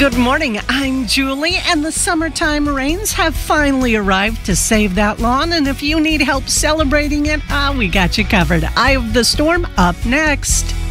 Good morning, I'm Julie, and the summertime rains have finally arrived to save that lawn. And if you need help celebrating it, we got you covered. Eye of the Storm up next.